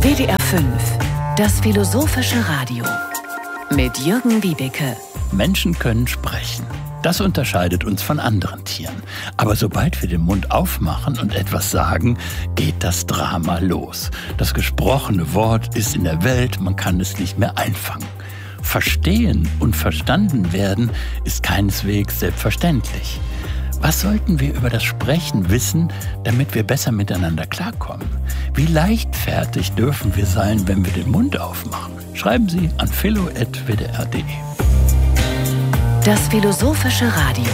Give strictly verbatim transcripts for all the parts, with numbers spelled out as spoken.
W D R fünf, das philosophische Radio mit Jürgen Wiebeke. Menschen können sprechen. Das unterscheidet uns von anderen Tieren. Aber sobald wir den Mund aufmachen und etwas sagen, geht das Drama los. Das gesprochene Wort ist in der Welt, man kann es nicht mehr einfangen. Verstehen und verstanden werden ist keineswegs selbstverständlich. Was sollten wir über das Sprechen wissen, damit wir besser miteinander klarkommen? Wie leichtfertig dürfen wir sein, wenn wir den Mund aufmachen? Schreiben Sie an philo at w d r punkt d e. Das philosophische Radio.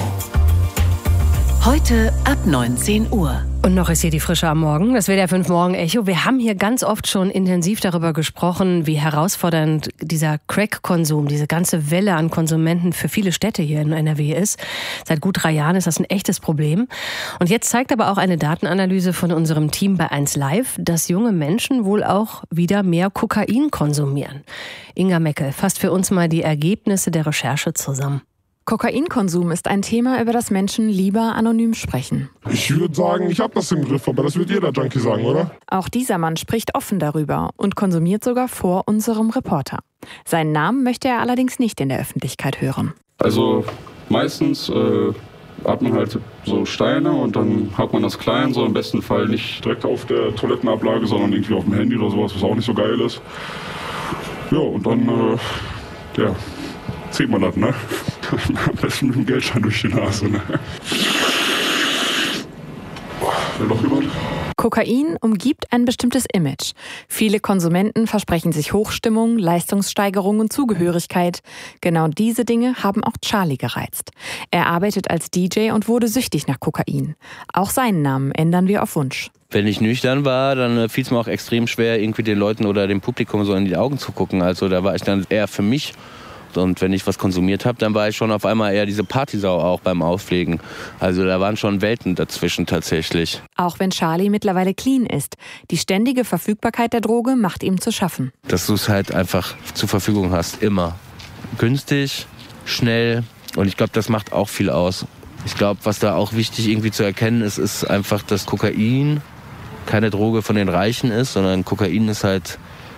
Heute ab neunzehn Uhr. Und noch ist hier die Frische am Morgen, das W D R fünf Morgen Echo. Wir haben hier ganz oft schon intensiv darüber gesprochen, wie herausfordernd dieser Crack-Konsum, diese ganze Welle an Konsumenten für viele Städte hier in N R W ist. Seit gut drei Jahren ist das ein echtes Problem. Und jetzt zeigt aber auch eine Datenanalyse von unserem Team bei eins Live, dass junge Menschen wohl auch wieder mehr Kokain konsumieren. Inga Meckel fasst für uns mal die Ergebnisse der Recherche zusammen. Kokainkonsum ist ein Thema, über das Menschen lieber anonym sprechen. Ich würde sagen, ich habe das im Griff, aber das wird jeder Junkie sagen, oder? Auch dieser Mann spricht offen darüber und konsumiert sogar vor unserem Reporter. Seinen Namen möchte er allerdings nicht in der Öffentlichkeit hören. Also meistens äh, hat man halt so Steine und dann hat man das klein, so im besten Fall nicht direkt auf der Toilettenablage, sondern irgendwie auf dem Handy oder sowas, was auch nicht so geil ist. Ja, und dann, äh, ja, zieht man das, ne? Am besten mit dem Geldschein durch die Nase, ne? Will noch jemand? Kokain umgibt ein bestimmtes Image. Viele Konsumenten versprechen sich Hochstimmung, Leistungssteigerung und Zugehörigkeit. Genau diese Dinge haben auch Charlie gereizt. Er arbeitet als D J und wurde süchtig nach Kokain. Auch seinen Namen ändern wir auf Wunsch. Wenn ich nüchtern war, dann fiel es mir auch extrem schwer, irgendwie den Leuten oder dem Publikum so in die Augen zu gucken. Also da war ich dann eher für mich. Und wenn ich was konsumiert habe, dann war ich schon auf einmal eher diese Partysau auch beim Auflegen. Also da waren schon Welten dazwischen tatsächlich. Auch wenn Charlie mittlerweile clean ist. Die ständige Verfügbarkeit der Droge macht ihm zu schaffen. Dass du es halt einfach zur Verfügung hast, immer. Günstig, schnell und ich glaube, das macht auch viel aus. Ich glaube, was da auch wichtig irgendwie zu erkennen ist, ist einfach, dass Kokain keine Droge von den Reichen ist, sondern Kokain ist halt,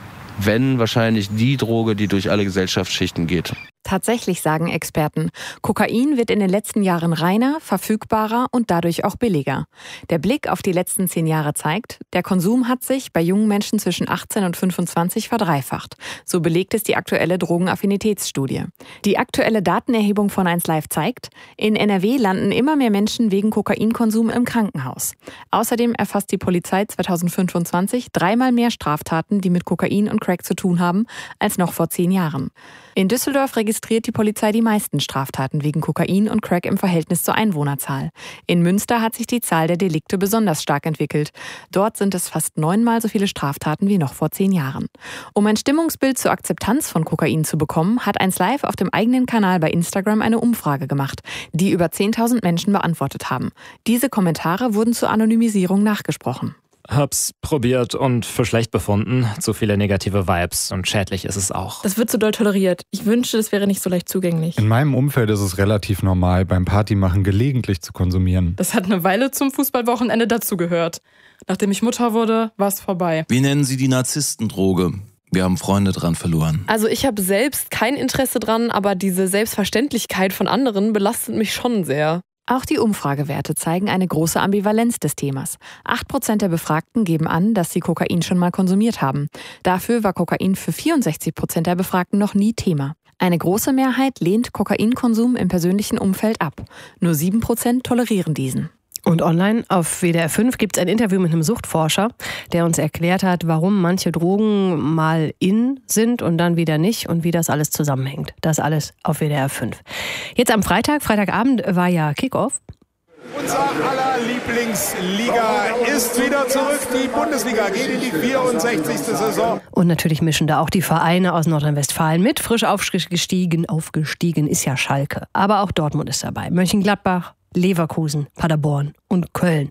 wenn wahrscheinlich die Droge, die durch alle Gesellschaftsschichten geht. Tatsächlich sagen Experten, Kokain wird in den letzten Jahren reiner, verfügbarer und dadurch auch billiger. Der Blick auf die letzten zehn Jahre zeigt, der Konsum hat sich bei jungen Menschen zwischen achtzehn und fünfundzwanzig verdreifacht. So belegt es die aktuelle Drogenaffinitätsstudie. Die aktuelle Datenerhebung von eins Live zeigt, in N R W landen immer mehr Menschen wegen Kokainkonsum im Krankenhaus. Außerdem erfasst die Polizei zweitausendfünfundzwanzig dreimal mehr Straftaten, die mit Kokain und Crack zu tun haben, als noch vor zehn Jahren. In Düsseldorf registriert die Polizei die meisten Straftaten wegen Kokain und Crack im Verhältnis zur Einwohnerzahl. In Münster hat sich die Zahl der Delikte besonders stark entwickelt. Dort sind es fast neunmal so viele Straftaten wie noch vor zehn Jahren. Um ein Stimmungsbild zur Akzeptanz von Kokain zu bekommen, hat eins Live auf dem eigenen Kanal bei Instagram eine Umfrage gemacht, die über zehntausend Menschen beantwortet haben. Diese Kommentare wurden zur Anonymisierung nachgesprochen. Hab's probiert und für schlecht befunden. Zu viele negative Vibes und schädlich ist es auch. Das wird zu doll toleriert. Ich wünschte, das wäre nicht so leicht zugänglich. In meinem Umfeld ist es relativ normal, beim Partymachen gelegentlich zu konsumieren. Das hat eine Weile zum Fußballwochenende dazugehört. Nachdem ich Mutter wurde, war es vorbei. Wir nennen sie die Narzisstendroge. Wir haben Freunde dran verloren. Also ich habe selbst kein Interesse dran, aber diese Selbstverständlichkeit von anderen belastet mich schon sehr. Auch die Umfragewerte zeigen eine große Ambivalenz des Themas. Acht Prozent der Befragten geben an, dass sie Kokain schon mal konsumiert haben. Dafür war Kokain für vierundsechzig Prozent der Befragten noch nie Thema. Eine große Mehrheit lehnt Kokainkonsum im persönlichen Umfeld ab. Nur sieben Prozent tolerieren diesen. Und online auf W D R fünf gibt es ein Interview mit einem Suchtforscher, der uns erklärt hat, warum manche Drogen mal in sind und dann wieder nicht und wie das alles zusammenhängt. Das alles auf W D R fünf. Jetzt am Freitag, Freitagabend war ja Kickoff. Unser aller Lieblingsliga ist wieder zurück. Die Bundesliga geht in die vierundsechzigste Saison. Und natürlich mischen da auch die Vereine aus Nordrhein-Westfalen mit. Frisch aufgestiegen, aufgestiegen ist ja Schalke. Aber auch Dortmund ist dabei. Mönchengladbach, Leverkusen, Paderborn und Köln.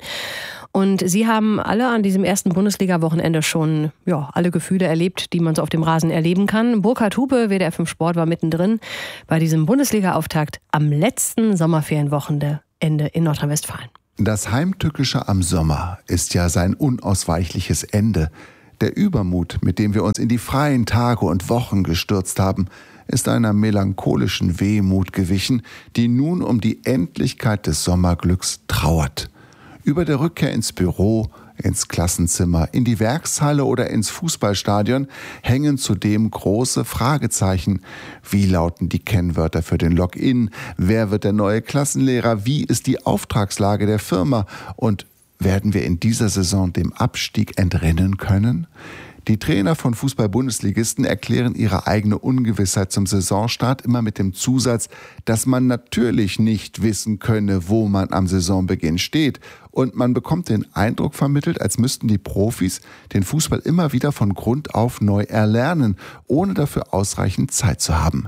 Und sie haben alle an diesem ersten Bundesliga-Wochenende schon ja, alle Gefühle erlebt, die man so auf dem Rasen erleben kann. Burkhard Hupe, W D R fünf Sport, war mittendrin bei diesem Bundesliga-Auftakt am letzten Sommerferienwochenende in Nordrhein-Westfalen. Das Heimtückische am Sommer ist ja sein unausweichliches Ende. Der Übermut, mit dem wir uns in die freien Tage und Wochen gestürzt haben, ist einer melancholischen Wehmut gewichen, die nun um die Endlichkeit des Sommerglücks trauert. Über der Rückkehr ins Büro, ins Klassenzimmer, in die Werkshalle oder ins Fußballstadion hängen zudem große Fragezeichen. Wie lauten die Kennwörter für den Login? Wer wird der neue Klassenlehrer? Wie ist die Auftragslage der Firma? Und werden wir in dieser Saison dem Abstieg entrinnen können? Die Trainer von Fußball-Bundesligisten erklären ihre eigene Ungewissheit zum Saisonstart immer mit dem Zusatz, dass man natürlich nicht wissen könne, wo man am Saisonbeginn steht. Und man bekommt den Eindruck vermittelt, als müssten die Profis den Fußball immer wieder von Grund auf neu erlernen, ohne dafür ausreichend Zeit zu haben.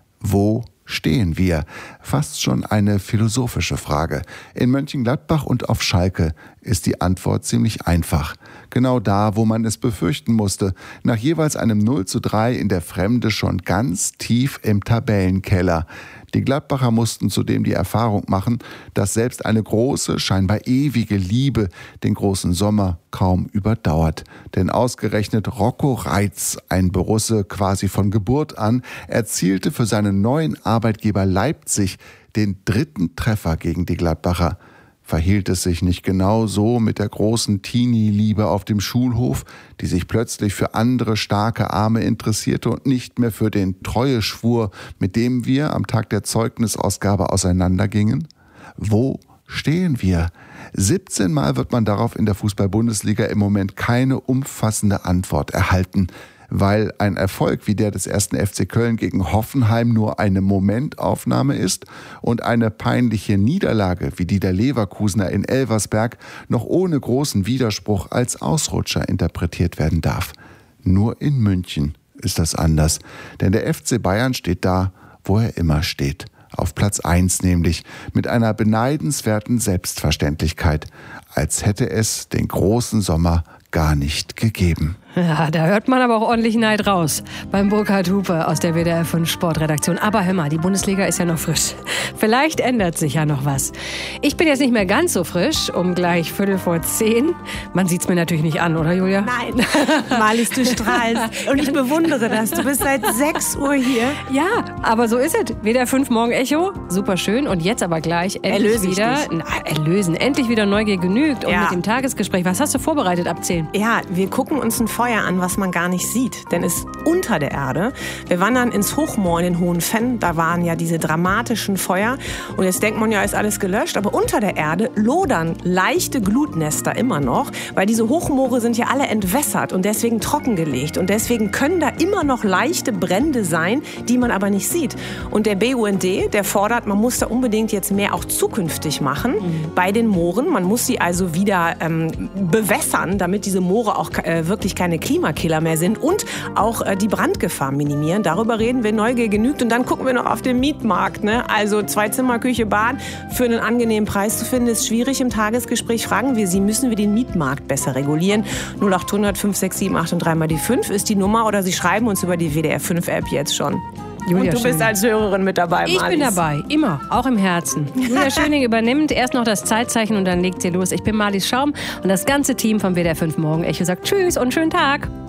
Wo stehen wir? Fast schon eine philosophische Frage. In Mönchengladbach und auf Schalke ist die Antwort ziemlich einfach. Genau da, wo man es befürchten musste. Nach jeweils einem null zu drei in der Fremde schon ganz tief im Tabellenkeller. Die Gladbacher mussten zudem die Erfahrung machen, dass selbst eine große, scheinbar ewige Liebe den großen Sommer kaum überdauert. Denn ausgerechnet Rocco Reitz, ein Borusse quasi von Geburt an, erzielte für seinen neuen Arbeitgeber Leipzig den dritten Treffer gegen die Gladbacher. Verhielt es sich nicht genau so mit der großen Teenie-Liebe auf dem Schulhof, die sich plötzlich für andere starke Arme interessierte und nicht mehr für den Treueschwur, mit dem wir am Tag der Zeugnisausgabe auseinandergingen? Wo stehen wir? siebzehn Mal wird man darauf in der Fußball-Bundesliga im Moment keine umfassende Antwort erhalten. Weil ein Erfolg wie der des ersten F C Köln gegen Hoffenheim nur eine Momentaufnahme ist und eine peinliche Niederlage wie die der Leverkusener in Elversberg noch ohne großen Widerspruch als Ausrutscher interpretiert werden darf. Nur in München ist das anders, denn der F C Bayern steht da, wo er immer steht. Auf Platz eins nämlich, mit einer beneidenswerten Selbstverständlichkeit, als hätte es den großen Sommer gar nicht gegeben. Ja, da hört man aber auch ordentlich Neid raus beim Burkhard Hupe aus der W D R fünf Sportredaktion. Aber hör mal, die Bundesliga ist ja noch frisch. Vielleicht ändert sich ja noch was. Ich bin jetzt nicht mehr ganz so frisch, um gleich Viertel vor zehn. Man sieht's mir natürlich nicht an, oder Julia? Nein, Marlies, du strahlst. Und ich bewundere das. Du bist seit sechs Uhr hier. Ja, aber so ist es. W D R fünf Morgen Echo, super schön. Und jetzt aber gleich endlich Erlöse wieder, na, erlösen, endlich wieder Neugier genügt. Und Ja. mit dem Tagesgespräch, was hast du vorbereitet ab zehn? Ja, wir gucken uns ein Feuer an, was man gar nicht sieht, denn es ist unter der Erde. Wir wandern ins Hochmoor in den Hohenfenn, da waren ja diese dramatischen Feuer und jetzt denkt man ja, ist alles gelöscht, aber unter der Erde lodern leichte Glutnester immer noch, weil diese Hochmoore sind ja alle entwässert und deswegen trockengelegt und deswegen können da immer noch leichte Brände sein, die man aber nicht sieht. Und der B U N D, der fordert, man muss da unbedingt jetzt mehr auch zukünftig machen mhm. bei den Mooren. Man muss sie also wieder ähm, bewässern, damit diese Moore auch äh, wirklich keine Klimakiller mehr sind und auch äh, die Brandgefahr minimieren. Darüber reden wir Neugier genügt und dann gucken wir noch auf den Mietmarkt. Ne? Also zwei Zimmer, Küche, Bad für einen angenehmen Preis zu finden, ist schwierig im Tagesgespräch. Fragen wir Sie, müssen wir den Mietmarkt besser regulieren? null acht hundert fünf sechs sieben acht und drei mal die fünf ist die Nummer oder Sie schreiben uns über die W D R fünf App jetzt schon. Julia und du bist Schöning. als Hörerin mit dabei, Marlies. Ich bin dabei, immer, auch im Herzen. Julia Schöning übernimmt erst noch das Zeitzeichen und dann legt sie los. Ich bin Marlies Schaum und das ganze Team vom W D R fünf Morgen Echo sagt Tschüss und schönen Tag.